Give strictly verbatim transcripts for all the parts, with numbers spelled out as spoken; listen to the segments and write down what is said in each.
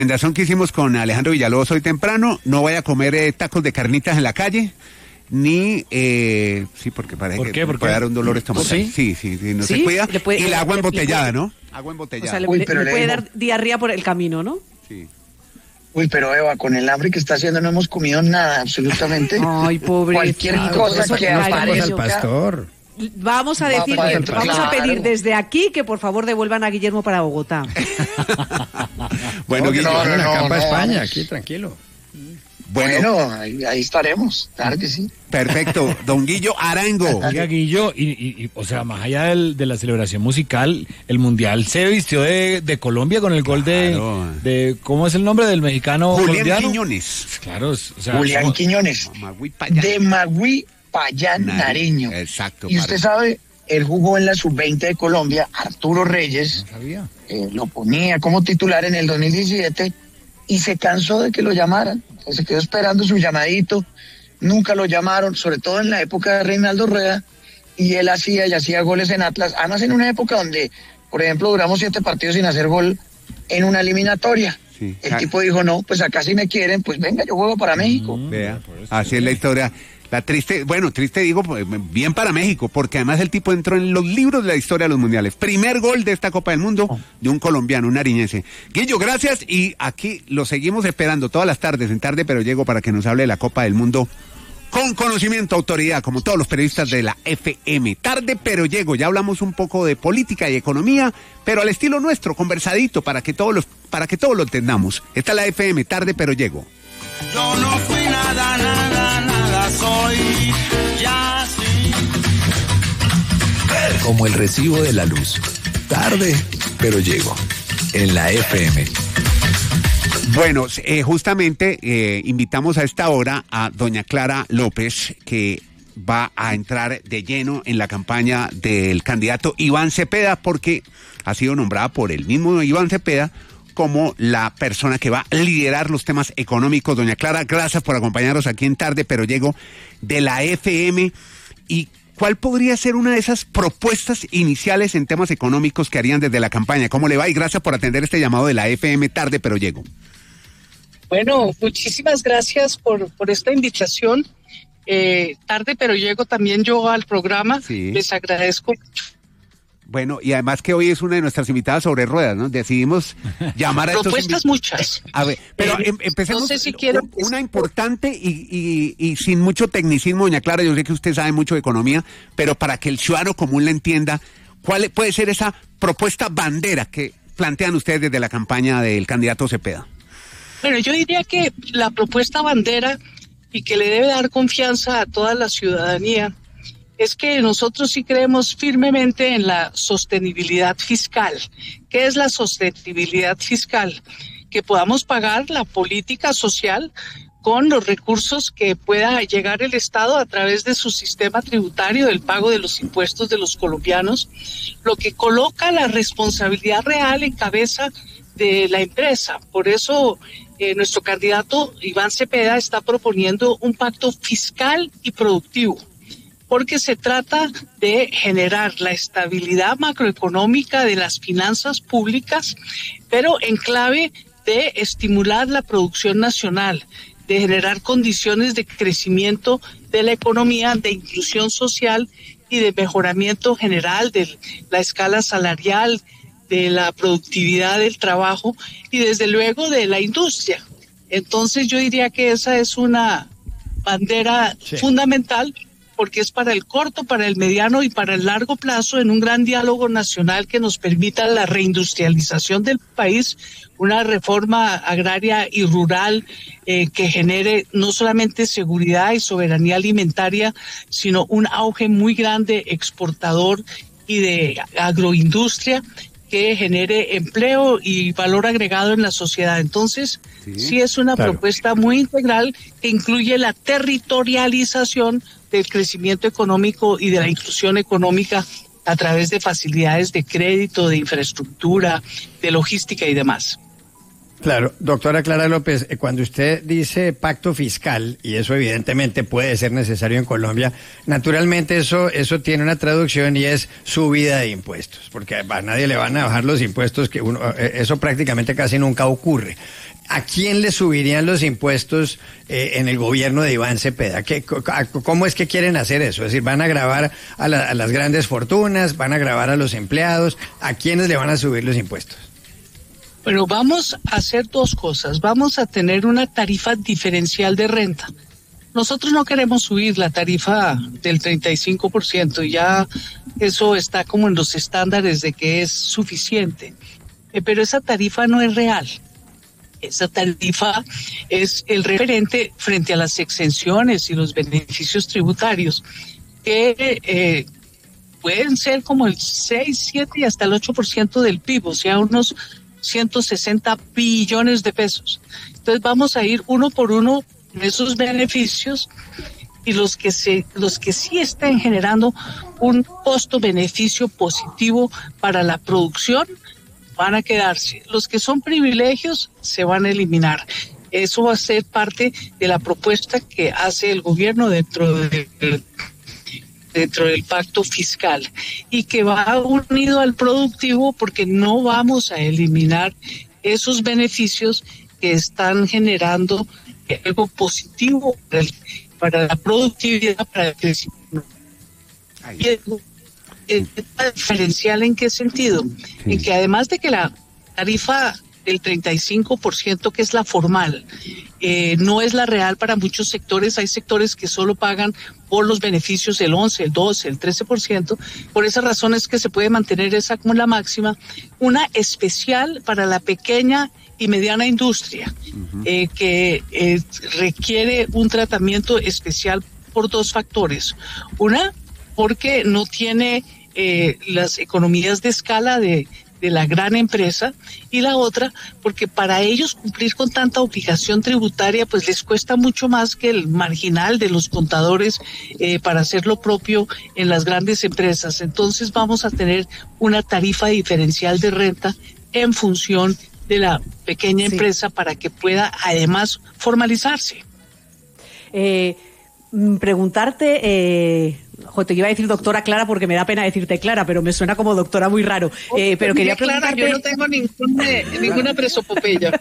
recomendación que hicimos con Alejandro Villalobos hoy temprano, no vaya a comer eh, tacos de carnitas en la calle, ni, eh, sí, porque parece ¿Por que qué? ¿Por puede qué? dar un dolor estomacal. ¿Sí? Sí, sí, sí, no ¿Sí? se cuida. Le puede- y el agua le- le embotellada, puede- ¿no? Agua O embotellada. sea, le, Uy, le- pero le le puede digo- dar diarrea por el camino, ¿no? Sí. Uy, pero Eva, con el hambre que está haciendo no hemos comido nada, absolutamente. Ay, pobre. Cualquier cosa eso que cariño. aparezca. al pastor. Vamos a Va decir, para adentro, vamos a claro. pedir desde aquí que por favor devuelvan a Guillermo para Bogotá. Bueno, No, que Guillermo, no, no, no, acá no, para no, España, vamos. aquí tranquilo. bueno, Bueno, ahí, ahí estaremos, claro que sí. perfecto. Don Guillo Arango. Oiga, Guillo, y, y, y, o sea, más allá del, de la celebración musical, el Mundial se vistió de, de Colombia con el gol Claro. de, de, ¿cómo es el nombre del mexicano Julián colombiano? Quiñones. Claro, es- o sea, Julián somos- Quiñones, Magüí Payán. de Magüí Payán, Nariño. Nariño. Exacto, Y usted parce. sabe, él jugó en la sub veinte de Colombia, Arturo Reyes, No sabía. eh, lo ponía como titular en el dos mil diecisiete y se cansó de que lo llamaran. Se quedó esperando su llamadito, nunca lo llamaron, sobre todo en la época de Reinaldo Rueda, y él hacía y hacía goles en Atlas, además en una época donde, por ejemplo, duramos siete partidos sin hacer gol en una eliminatoria. Sí. El tipo dijo, no, pues acá si me quieren, pues venga, yo juego para México. Vea, así es la historia. La triste, bueno, triste digo, pues, bien para México, porque además el tipo entró en los libros de la historia de los mundiales. Primer gol de esta Copa del Mundo de un colombiano, un nariñense. Guillo, gracias, y aquí lo seguimos esperando todas las tardes, en tarde, pero llego para que nos hable de la Copa del Mundo con conocimiento, autoridad, como todos los periodistas de la F M. Tarde, pero llego. Ya hablamos un poco de política y economía, pero al estilo nuestro, conversadito, para que todos los, para que todos lo entendamos. Esta es la F M, tarde, pero llego. Yo no fui nada, nada, nada, soy ya sí. Como el recibo de la luz. Tarde, pero llego. En la F M. Bueno, eh, justamente eh, invitamos a esta hora a doña Clara López, que va a entrar de lleno en la campaña del candidato Iván Cepeda, porque ha sido nombrada por el mismo Iván Cepeda como la persona que va a liderar los temas económicos. Doña Clara, gracias por acompañarnos aquí en Tarde, pero llego de la F M. ¿Y cuál podría ser una de esas propuestas iniciales en temas económicos que harían desde la campaña? ¿Cómo le va? Y gracias por atender este llamado de la F M. Tarde, pero llego. Bueno, muchísimas gracias por, por esta invitación. Eh, tarde, pero llego también yo al programa. Sí. Les agradezco mucho. Bueno, y además que hoy es una de nuestras invitadas sobre ruedas, ¿no? Decidimos llamar a estos... Propuestas invi- muchas. A ver, pero Eh, em- empecemos no sé si quiero- un- una importante y, y, y sin mucho tecnicismo, doña Clara, yo sé que usted sabe mucho de economía, pero para que el ciudadano común la entienda, ¿cuál puede ser esa propuesta bandera que plantean ustedes desde la campaña del candidato Cepeda? Bueno, yo diría que la propuesta bandera y que le debe dar confianza a toda la ciudadanía es que nosotros sí creemos firmemente en la sostenibilidad fiscal. ¿Qué es la sostenibilidad fiscal? Que podamos pagar la política social con los recursos que pueda llegar el Estado a través de su sistema tributario, del pago de los impuestos de los colombianos, lo que coloca la responsabilidad real en cabeza de la empresa. Por eso eh, nuestro candidato Iván Cepeda está proponiendo un pacto fiscal y productivo, porque se trata de generar la estabilidad macroeconómica de las finanzas públicas, pero en clave de estimular la producción nacional, de generar condiciones de crecimiento de la economía, de inclusión social y de mejoramiento general de la escala salarial, de la productividad del trabajo y desde luego de la industria. Entonces yo diría que esa es una bandera Sí. fundamental, porque es para el corto, para el mediano y para el largo plazo, en un gran diálogo nacional que nos permita la reindustrialización del país, una reforma agraria y rural eh, que genere no solamente seguridad y soberanía alimentaria, sino un auge muy grande exportador y de agroindustria que genere empleo y valor agregado en la sociedad. Entonces, sí, sí es una claro. propuesta muy integral que incluye la territorialización del crecimiento económico y de la inclusión económica a través de facilidades de crédito, de infraestructura, de logística y demás. Claro, doctora Clara López, eh, cuando usted dice pacto fiscal, y eso evidentemente puede ser necesario en Colombia, naturalmente eso, eso tiene una traducción y es subida de impuestos, porque a nadie le van a bajar los impuestos, que uno, eh, eso prácticamente casi nunca ocurre. ¿A quién le subirían los impuestos eh, en el gobierno de Iván Cepeda? ¿Qué, ¿Cómo es que quieren hacer eso? Es decir, ¿van a gravar a, la, a las grandes fortunas? ¿Van a gravar a los empleados? ¿A quiénes le van a subir los impuestos? Bueno, vamos a hacer dos cosas. Vamos a tener una tarifa diferencial de renta. Nosotros no queremos subir la tarifa del treinta y cinco por ciento, ya eso está como en los estándares de que es suficiente. Eh, pero esa tarifa no es real. Esa tarifa es el referente frente a las exenciones y los beneficios tributarios, que eh, pueden ser como el seis, siete y hasta el ocho por ciento del P I B, o sea, unos ciento sesenta billones de pesos. Entonces vamos a ir uno por uno en esos beneficios, y los que se, los que sí estén generando un costo-beneficio positivo para la producción van a quedarse. Los que son privilegios se van a eliminar. Eso va a ser parte de la propuesta que hace el gobierno dentro de, dentro del pacto fiscal, y que va unido al productivo, porque no vamos a eliminar esos beneficios que están generando algo positivo para, el, para la productividad, para el crecimiento. Y el, el, el diferencial, ¿en qué sentido? Sí. En que además de que la tarifa del treinta y cinco por ciento, que es la formal, eh, no es la real para muchos sectores. Hay sectores que solo pagan por los beneficios el once, el doce, el trece por ciento. Por esa razón es que se puede mantener esa como la máxima. Una especial para la pequeña y mediana industria, uh-huh. eh, que eh, requiere un tratamiento especial por dos factores. Una, porque no tiene eh, las economías de escala de de la gran empresa, y la otra porque para ellos cumplir con tanta obligación tributaria pues les cuesta mucho más que el marginal de los contadores eh, para hacer lo propio en las grandes empresas. Entonces vamos a tener una tarifa diferencial de renta en función de la pequeña sí. empresa, para que pueda además formalizarse. Eh, preguntarte... Eh... Jo, te iba a decir doctora Clara porque me da pena decirte Clara, pero me suena como doctora muy raro. Eh, pero quería preguntarte... Clara, yo no tengo ningún, ninguna presopopeya.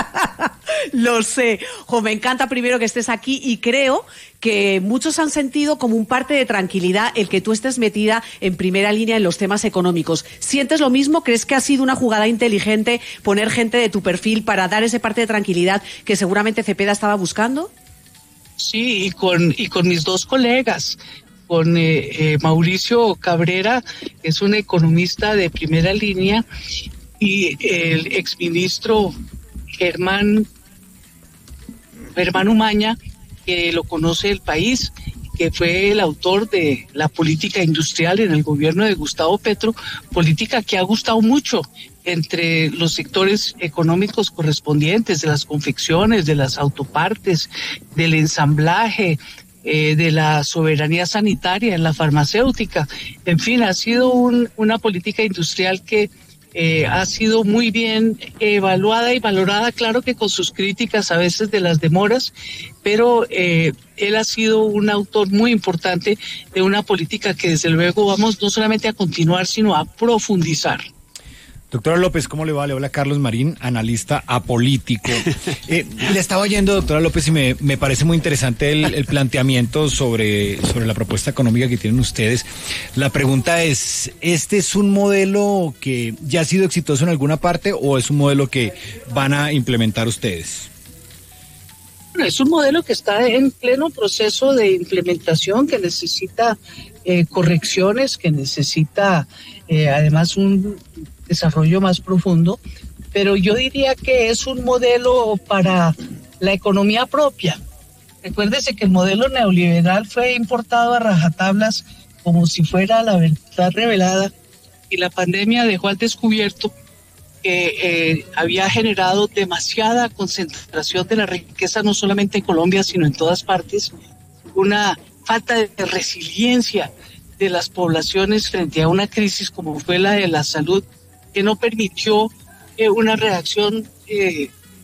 Lo sé. Jo, me encanta primero que estés aquí, y creo que muchos han sentido como un parte de tranquilidad el que tú estés metida en primera línea en los temas económicos. ¿Sientes lo mismo? ¿Crees que ha sido una jugada inteligente poner gente de tu perfil para dar ese parte de tranquilidad que seguramente Cepeda estaba buscando? Sí, y con, y con mis dos colegas. Con eh, eh, Mauricio Cabrera, que es un economista de primera línea, y el exministro Germán, Germán Umaña, que lo conoce el país, que fue el autor de la política industrial en el gobierno de Gustavo Petro, política que ha gustado mucho entre los sectores económicos correspondientes, de las confecciones, de las autopartes, del ensamblaje, Eh, de la soberanía sanitaria en la farmacéutica. En fin, ha sido un, una política industrial que eh, ha sido muy bien evaluada y valorada, claro que con sus críticas a veces de las demoras, pero eh, él ha sido un autor muy importante de una política que desde luego vamos no solamente a continuar, sino a profundizar. Doctora López, ¿cómo le va? Le habla Carlos Marín, analista apolítico. Eh, le estaba oyendo, doctora López, y me, me parece muy interesante el, el planteamiento sobre, sobre la propuesta económica que tienen ustedes. La pregunta es, ¿este es un modelo que ya ha sido exitoso en alguna parte o es un modelo que van a implementar ustedes? Bueno, es un modelo que está en pleno proceso de implementación, que necesita eh, correcciones, que necesita eh, además un desarrollo más profundo, pero yo diría que es un modelo para la economía propia. Recuérdese que el modelo neoliberal fue importado a rajatablas como si fuera la verdad revelada, y la pandemia dejó al descubierto que eh, había generado demasiada concentración de la riqueza, no solamente en Colombia, sino en todas partes, una falta de resiliencia de las poblaciones frente a una crisis como fue la de la salud, que no permitió eh, una reacción eh,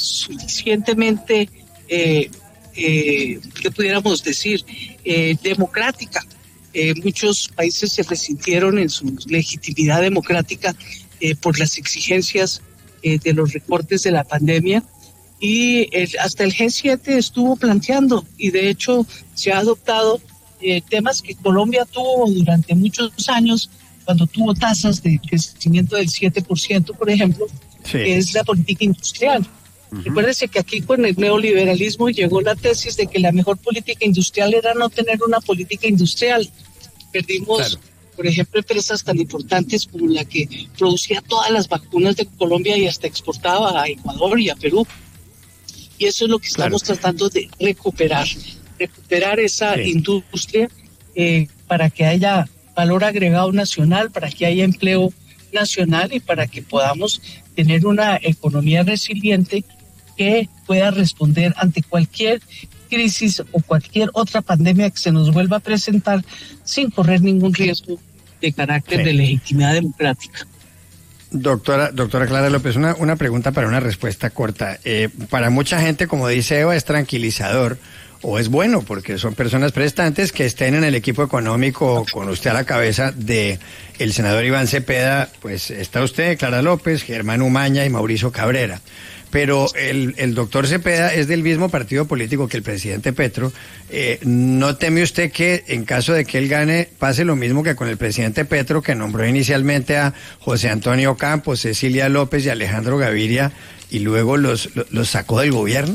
suficientemente, eh, eh, ¿qué pudiéramos decir?, eh, democrática. Eh, muchos países se resintieron en su legitimidad democrática eh, por las exigencias eh, de los recortes de la pandemia, y el, hasta el G siete estuvo planteando, y de hecho se ha adoptado eh, temas que Colombia tuvo durante muchos años, cuando tuvo tasas de crecimiento del siete por ciento, por ejemplo, sí. que es la política industrial. Uh-huh. Recuérdense que aquí con el neoliberalismo llegó la tesis de que la mejor política industrial era no tener una política industrial. Perdimos, claro. por ejemplo, empresas tan importantes como la que producía todas las vacunas de Colombia y hasta exportaba a Ecuador y a Perú. Y eso es lo que estamos claro. tratando de recuperar, recuperar esa sí. industria eh, para que haya valor agregado nacional, para que haya empleo nacional y para que podamos tener una economía resiliente que pueda responder ante cualquier crisis o cualquier otra pandemia que se nos vuelva a presentar sin correr ningún riesgo de carácter sí. de legitimidad democrática. Doctora, doctora Clara López, una, una pregunta para una respuesta corta. Eh, para mucha gente, como dice Eva, es tranquilizador o es bueno porque son personas prestantes que estén en el equipo económico con usted a la cabeza de el senador Iván Cepeda. Pues está usted, Clara López, Germán Umaña y Mauricio Cabrera. Pero el, el doctor Cepeda es del mismo partido político que el presidente Petro. Eh, ¿No teme usted que en caso de que él gane pase lo mismo que con el presidente Petro, que nombró inicialmente a José Antonio Campos, Cecilia López y Alejandro Gaviria y luego los, los, los sacó del gobierno?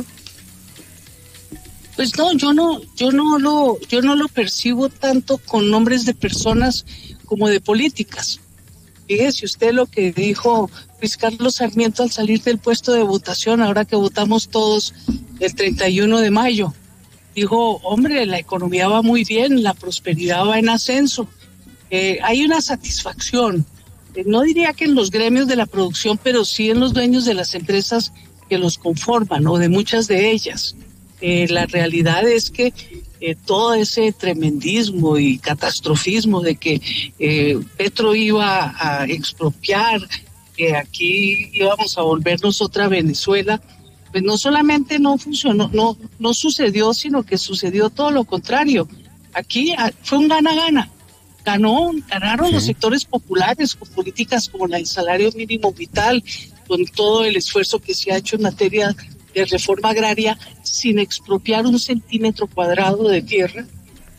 Pues no, yo no, yo no lo, yo no lo percibo tanto con nombres de personas como de políticas. Fíjese usted lo que dijo Luis Carlos Sarmiento al salir del puesto de votación, ahora que votamos todos el treinta y uno de mayo. Dijo, hombre, la economía va muy bien, la prosperidad va en ascenso. Eh, hay una satisfacción, eh, no diría que en los gremios de la producción, pero sí en los dueños de las empresas que los conforman, o de muchas de ellas. Eh, la realidad es que eh, todo ese tremendismo y catastrofismo de que eh, Petro iba a expropiar, que aquí íbamos a volvernos otra Venezuela, pues no solamente no funcionó, no, no sucedió, sino que sucedió todo lo contrario. Aquí a, fue un gana-gana. Ganó, ganaron sí. los sectores populares con políticas como la del salario mínimo vital, con todo el esfuerzo que se ha hecho en materia de reforma agraria sin expropiar un centímetro cuadrado de tierra,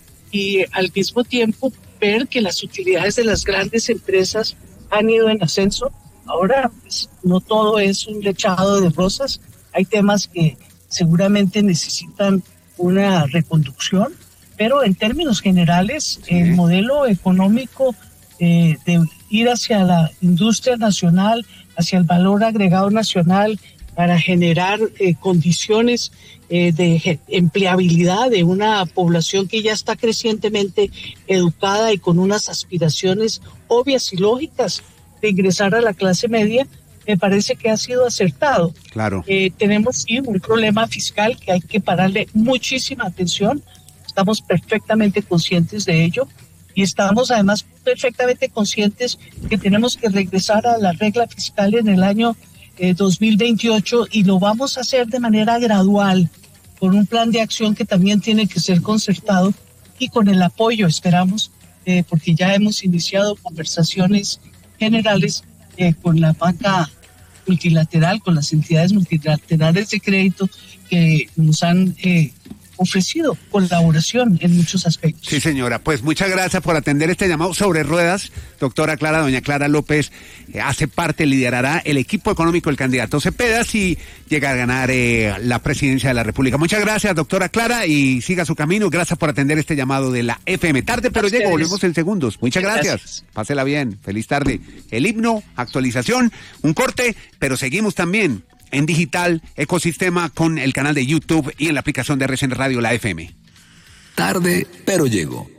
y al mismo tiempo ver que las utilidades de las grandes empresas han ido en ascenso. Ahora pues, no todo es un lechado de rosas, hay temas que seguramente necesitan una reconducción, pero en términos generales sí. el modelo económico eh, de ir hacia la industria nacional, hacia el valor agregado nacional, para generar eh, condiciones eh, de empleabilidad de una población que ya está crecientemente educada y con unas aspiraciones obvias y lógicas de ingresar a la clase media, me parece que ha sido acertado. Claro. Eh, tenemos sí un problema fiscal que hay que pararle muchísima atención, estamos perfectamente conscientes de ello y estamos además perfectamente conscientes que tenemos que regresar a la regla fiscal en el año Eh, dos mil veintiocho, y lo vamos a hacer de manera gradual, con un plan de acción que también tiene que ser concertado y con el apoyo, esperamos, eh, porque ya hemos iniciado conversaciones generales eh, con la banca multilateral, con las entidades multilaterales de crédito que nos han eh, ofrecido colaboración en muchos aspectos. Sí, señora, pues muchas gracias por atender este llamado sobre ruedas. Doctora Clara, doña Clara López, eh, hace parte, liderará el equipo económico del candidato Cepeda si llega a ganar eh, la presidencia de la República. Muchas gracias, doctora Clara, y siga su camino. Gracias por atender este llamado de la F M. Tarde, pero llego, volvemos en segundos. Muchas gracias. gracias. Pásela bien. Feliz tarde. El himno, actualización, un corte, pero seguimos también en digital, ecosistema, con el canal de YouTube y en la aplicación de R C N Radio, la F M. Tarde, pero llego.